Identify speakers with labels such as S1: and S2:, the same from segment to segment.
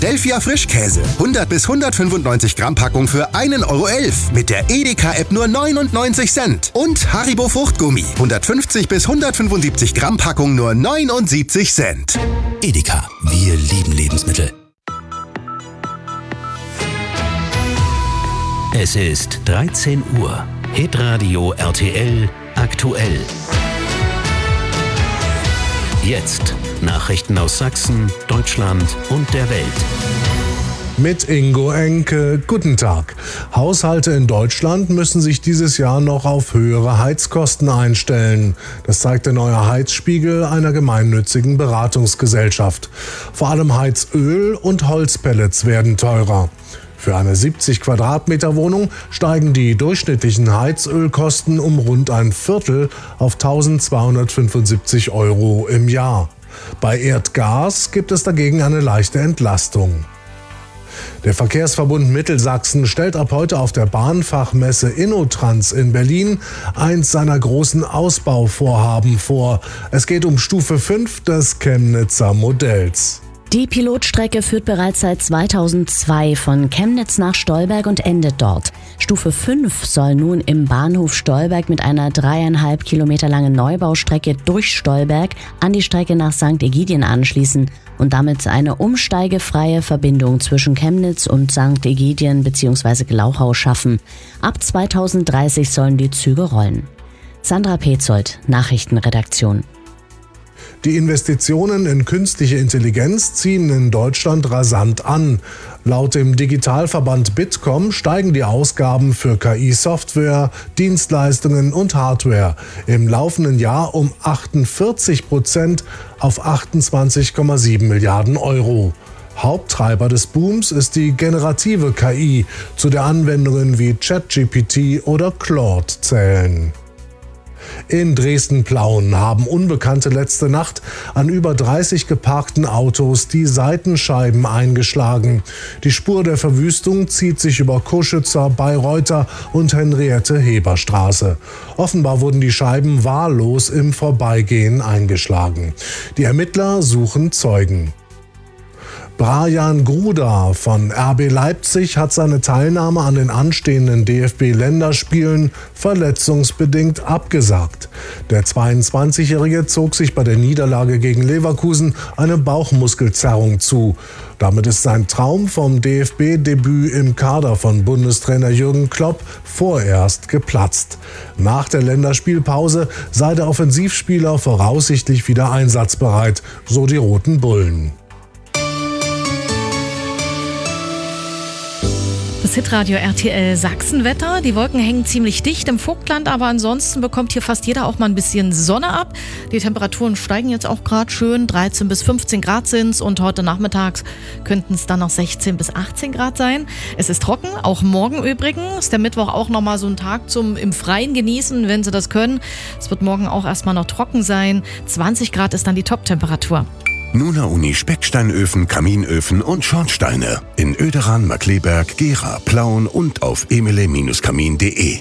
S1: Delfia Frischkäse. 100 bis 195 Gramm Packung für 1,11 € mit der Edeka-App nur 99 Cent. Und Haribo Fruchtgummi. 150 bis 175 Gramm Packung nur 79 Cent.
S2: Edeka, wir lieben Lebensmittel. Es ist 13 Uhr. Hitradio RTL aktuell. Jetzt Nachrichten aus Sachsen, Deutschland und der Welt.
S3: Mit Ingo Enke, guten Tag. Haushalte in Deutschland müssen sich dieses Jahr noch auf höhere Heizkosten einstellen. Das zeigt der neue Heizspiegel einer gemeinnützigen Beratungsgesellschaft. Vor allem Heizöl und Holzpellets werden teurer. Für eine 70 Quadratmeter Wohnung steigen die durchschnittlichen Heizölkosten um rund ein Viertel auf 1.275 € im Jahr. Bei Erdgas gibt es dagegen eine leichte Entlastung. Der Verkehrsverbund Mittelsachsen stellt ab heute auf der Bahnfachmesse InnoTrans in Berlin eins seiner großen Ausbauvorhaben vor. Es geht um Stufe 5 des Chemnitzer Modells.
S4: Die Pilotstrecke führt bereits seit 2002 von Chemnitz nach Stolberg und endet dort. Stufe 5 soll nun im Bahnhof Stolberg mit einer 3,5 Kilometer langen Neubaustrecke durch Stolberg an die Strecke nach St. Egidien anschließen und damit eine umsteigefreie Verbindung zwischen Chemnitz und St. Egidien bzw. Glauchau schaffen. Ab 2030 sollen die Züge rollen. Sandra Petzold, Nachrichtenredaktion.
S3: Die Investitionen in künstliche Intelligenz ziehen in Deutschland rasant an. Laut dem Digitalverband Bitkom steigen die Ausgaben für KI-Software, Dienstleistungen und Hardware im laufenden Jahr um 48% auf 28,7 Milliarden €. Haupttreiber des Booms ist die generative KI, zu der Anwendungen wie ChatGPT oder Claude zählen. In Dresden-Plauen haben Unbekannte letzte Nacht an über 30 geparkten Autos die Seitenscheiben eingeschlagen. Die Spur der Verwüstung zieht sich über Coschützer, Bayreuther und Henriette-Heber-Straße. Offenbar wurden die Scheiben wahllos im Vorbeigehen eingeschlagen. Die Ermittler suchen Zeugen. Brajan Gruda von RB Leipzig hat seine Teilnahme an den anstehenden DFB-Länderspielen verletzungsbedingt abgesagt. Der 22-Jährige zog sich bei der Niederlage gegen Leverkusen eine Bauchmuskelzerrung zu. Damit ist sein Traum vom DFB-Debüt im Kader von Bundestrainer Jürgen Klopp vorerst geplatzt. Nach der Länderspielpause sei der Offensivspieler voraussichtlich wieder einsatzbereit, so die Roten Bullen.
S5: Das Hitradio RTL Sachsenwetter. Die Wolken hängen ziemlich dicht im Vogtland, aber ansonsten bekommt hier fast jeder auch mal ein bisschen Sonne ab. Die Temperaturen steigen jetzt auch gerade schön. 13 bis 15 Grad sind's und heute nachmittags könnten es dann noch 16 bis 18 Grad sein. Es ist trocken, auch morgen übrigens. Der Mittwoch auch nochmal so ein Tag zum im Freien genießen, wenn Sie das können. Es wird morgen auch erstmal noch trocken sein. 20 Grad ist dann die Top-Temperatur.
S1: Nuna Uni Specksteinöfen, Kaminöfen und Schornsteine. In Oederan, Markkleeberg, Gera, Plauen und auf emile-kamin.de.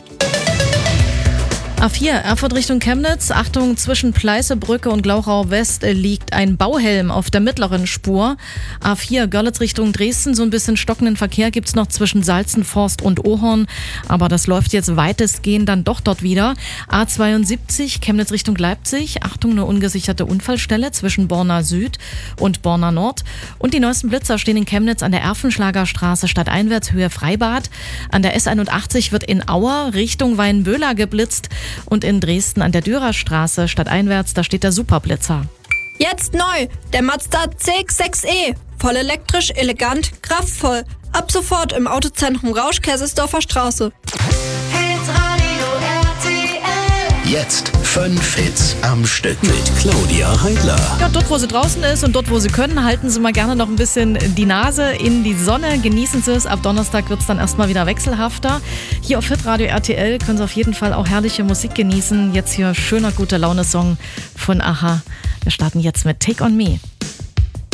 S5: A4, Erfurt Richtung Chemnitz. Achtung, zwischen Pleißebrücke und Glauchau West liegt ein Bauhelm auf der mittleren Spur. A4, Görlitz Richtung Dresden. So ein bisschen stockenden Verkehr gibt's noch zwischen Salzenforst und Ohorn. Aber das läuft jetzt weitestgehend dann doch dort wieder. A72, Chemnitz Richtung Leipzig. Achtung, eine ungesicherte Unfallstelle zwischen Borna Süd und Borna Nord. Und die neuesten Blitzer stehen in Chemnitz an der Erfenschlagerstraße stadteinwärts Höhe Freibad. An der S81 wird in Auer Richtung Weinböhler geblitzt. Und in Dresden an der Dürerstraße stadteinwärts, da steht der Superblitzer.
S6: Jetzt neu, der Mazda CX-6e. Voll elektrisch, elegant, kraftvoll. Ab sofort im Autozentrum Rausch, Kaisersdorfer Straße.
S2: Jetzt 5 Hits am Stück mit Claudia Heidler.
S5: Ja, dort wo sie draußen ist und dort wo sie können, halten Sie mal gerne noch ein bisschen die Nase in die Sonne. Genießen Sie es. Ab Donnerstag wird es dann erstmal wieder wechselhafter. Hier auf Hitradio RTL können Sie auf jeden Fall auch herrliche Musik genießen. Jetzt hier schöner, guter Laune-Song von Aha. Wir starten jetzt mit Take On Me.